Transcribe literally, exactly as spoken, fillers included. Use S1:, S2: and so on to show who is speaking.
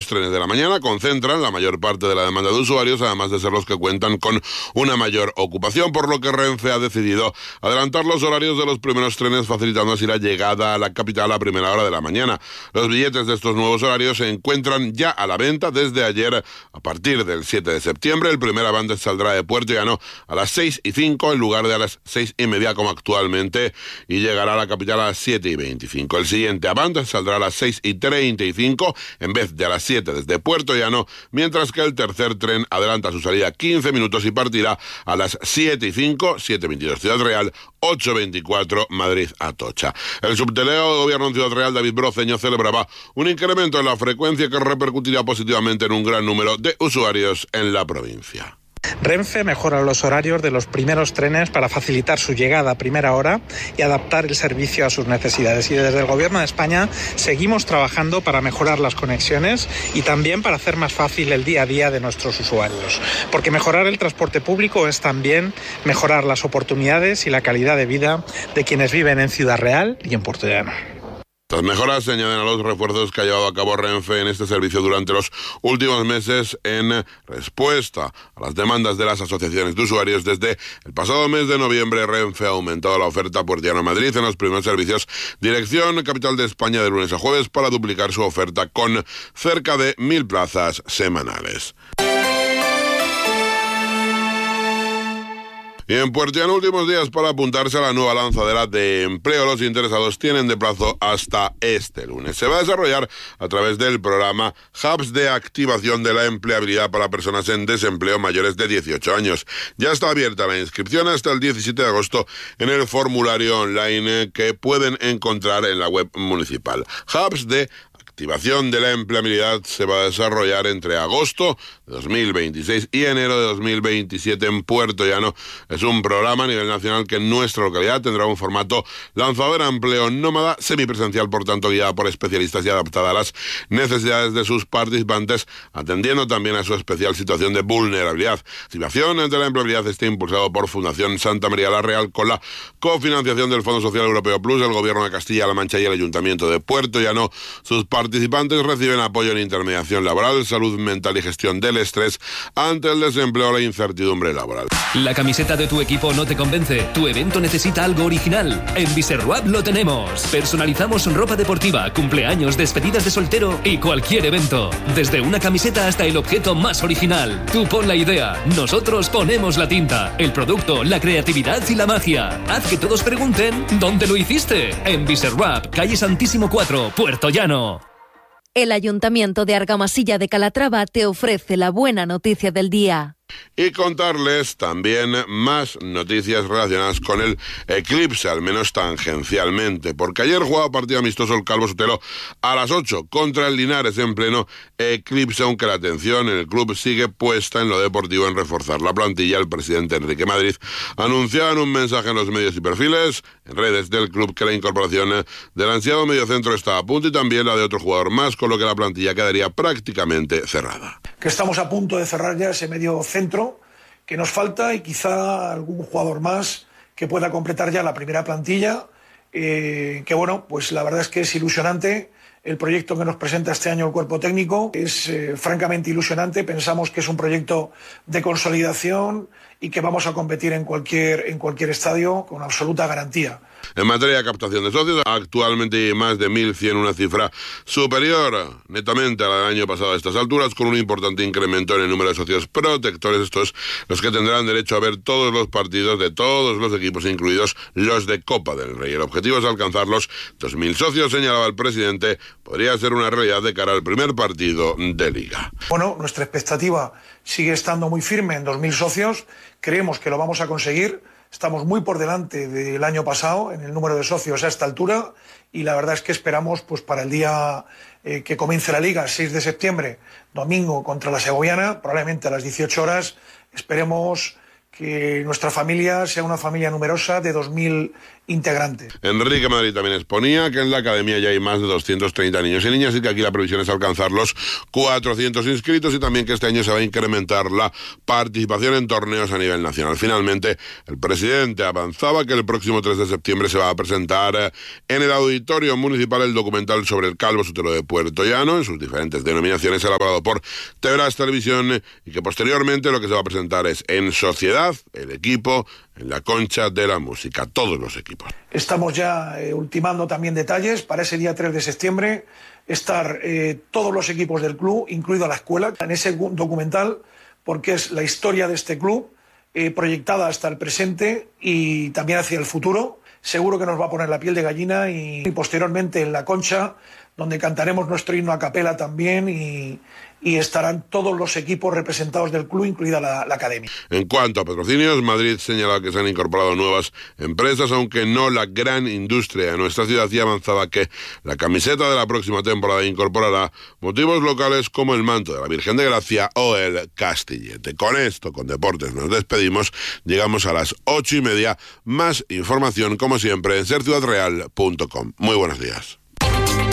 S1: trenes de la mañana concentran la mayor parte de la demanda de usuarios, además de ser los que cuentan con una mayor ocupación, por lo que Renfe ha decidido adelantar los horarios de los primeros trenes, facilitando así la llegada a la capital a primera hora de la mañana. Los billetes de estos nuevos horarios se encuentran ya a la venta desde ayer. A partir del siete de septiembre, el primer avance saldrá de Puerto Llano a las seis y cinco en lugar de a las seis y media como actualmente, y llegará a la capital a las siete y veinticinco. El siguiente avance saldrá a las seis y treinta y cinco en vez de a las siete desde Puerto Llano, mientras que el tercer tren adelanta su salida quince minutos y partirá a las siete y cinco, siete y veintidós Ciudad Real, ocho y veinticuatro Madrid-Atocha. El subdelegado de Gobierno en Ciudad Real, David Broceño, celebraba un incremento en la frecuencia que repercutirá positivamente en un gran número de usuarios en la provincia.
S2: Renfe mejora los horarios de los primeros trenes para facilitar su llegada a primera hora y adaptar el servicio a sus necesidades. Y desde el Gobierno de España seguimos trabajando para mejorar las conexiones y también para hacer más fácil el día a día de nuestros usuarios. Porque mejorar el transporte público es también mejorar las oportunidades y la calidad de vida de quienes viven en Ciudad Real y en Puerto Llano.
S1: Las mejoras se añaden a los refuerzos que ha llevado a cabo Renfe en este servicio durante los últimos meses en respuesta a las demandas de las asociaciones de usuarios. Desde el pasado mes de noviembre, Renfe ha aumentado la oferta Puerto Llano-Madrid en los primeros servicios dirección capital de España de lunes a jueves para duplicar su oferta con cerca de mil plazas semanales. Y en Puerto Llano, últimos días para apuntarse a la nueva lanzadera de empleo. Los interesados tienen de plazo hasta este lunes. Se va a desarrollar a través del programa Hubs de Activación de la Empleabilidad para personas en desempleo mayores de dieciocho años. Ya está abierta la inscripción hasta el diecisiete de agosto en el formulario online que pueden encontrar en la web municipal. Hubs de Activación de la Empleabilidad se va a desarrollar entre agosto de dos mil veintiséis y enero de dos mil veintisiete en Puerto Llano. Es un programa a nivel nacional que en nuestra localidad tendrá un formato lanzadera empleo nómada, semipresencial, por tanto guiada por especialistas y adaptada a las necesidades de sus participantes, atendiendo también a su especial situación de vulnerabilidad. Activación de la Empleabilidad está impulsado por Fundación Santa María la Real con la cofinanciación del Fondo Social Europeo Plus, el Gobierno de Castilla-La Mancha y el Ayuntamiento de Puerto Llano. Sus participantes reciben apoyo en intermediación laboral, salud mental y gestión del estrés ante el desempleo o la incertidumbre laboral.
S3: ¿La camiseta de tu equipo no te convence? ¿Tu evento necesita algo original? En Viserwap lo tenemos. Personalizamos ropa deportiva, cumpleaños, despedidas de soltero y cualquier evento. Desde una camiseta hasta el objeto más original. Tú pon la idea, nosotros ponemos la tinta, el producto, la creatividad y la magia. Haz que todos pregunten ¿dónde lo hiciste? En Viserwap, calle Santísimo cuatro, Puerto Llano.
S4: El Ayuntamiento de Argamasilla de Calatrava te ofrece la buena noticia del día.
S1: Y contarles también más noticias relacionadas con el eclipse, al menos tangencialmente, porque ayer jugaba partido amistoso el Calvo Sotelo a las ocho contra el Linares en pleno eclipse, aunque la atención en el club sigue puesta en lo deportivo, en reforzar la plantilla. El presidente Enrique Madrid anunciaba en un mensaje en los medios y perfiles en redes del club que la incorporación del ansiado mediocentro está a punto y también la de otro jugador más, con lo que la plantilla quedaría prácticamente cerrada.
S5: Que estamos a punto de cerrar ya ese medio centro que nos falta y quizá algún jugador más que pueda completar ya la primera plantilla, eh, que bueno, pues la verdad es que es ilusionante. El proyecto que nos presenta este año el cuerpo técnico es eh, francamente ilusionante. Pensamos que es un proyecto de consolidación y que vamos a competir en cualquier, en cualquier estadio con absoluta garantía.
S1: En materia de captación de socios, actualmente hay más de mil cien, una cifra superior netamente a la del año pasado a estas alturas, con un importante incremento en el número de socios protectores, estos los que tendrán derecho a ver todos los partidos de todos los equipos, incluidos los de Copa del Rey. El objetivo es alcanzar los dos mil socios, señalaba el presidente. Podría ser una realidad de cara al primer partido de Liga.
S5: Bueno, nuestra expectativa sigue estando muy firme en dos mil socios, creemos que lo vamos a conseguir. Estamos muy por delante del año pasado en el número de socios a esta altura y la verdad es que esperamos pues para el día eh, que comience la Liga, seis de septiembre, domingo contra la Segoviana, probablemente a las dieciocho horas, esperemos que nuestra familia sea una familia numerosa de dos mil integrantes.
S1: Enrique Madrid también exponía que en la academia ya hay más de doscientos treinta niños y niñas y que aquí la previsión es alcanzar los cuatrocientos inscritos y también que este año se va a incrementar la participación en torneos a nivel nacional. Finalmente, el presidente avanzaba que el próximo tres de septiembre se va a presentar en el Auditorio Municipal el documental sobre el Calvo Sotelo de Puerto Llano, en sus diferentes denominaciones, elaborado por Tebras Televisión, y que posteriormente lo que se va a presentar es En Sociedad, el equipo, en la Concha de la Música, todos los equipos.
S5: Estamos ya eh, ultimando también detalles para ese día tres de septiembre, estar eh, todos los equipos del club, incluida la escuela, en ese documental, porque es la historia de este club, eh, proyectada hasta el presente y también hacia el futuro. Seguro que nos va a poner la piel de gallina y, y posteriormente en la Concha, donde cantaremos nuestro himno a capela también y, y estarán todos los equipos representados del club, incluida la, la academia.
S1: En cuanto a patrocinios, Madrid señala que se han incorporado nuevas empresas, aunque no la gran industria de nuestra ciudad, y avanzaba que la camiseta de la próxima temporada incorporará motivos locales como el manto de la Virgen de Gracia o el castillete. Con esto, con deportes, nos despedimos. Llegamos a las ocho y media. Más información, como siempre, en ser ciudad real punto com. Muy buenos días.